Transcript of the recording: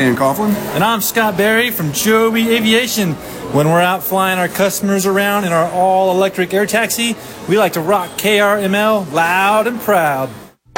Dan Coughlin. And I'm Scott Berry from Joby Aviation. When we're out flying our customers around in our all-electric air taxi, we like to rock KRML loud and proud.